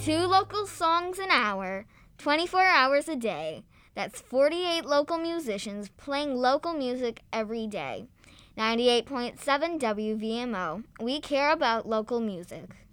2 local songs an hour, 24 hours a day. That's 48 local musicians playing local music every day. 98.7 WVMO. We care about local music.